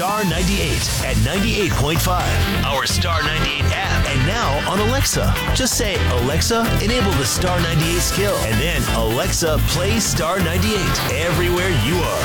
Star 98 at 98.5. Our Star 98 app. And now on Alexa. Just say, Alexa, enable the Star 98 skill. And then, Alexa, play Star 98 everywhere you are.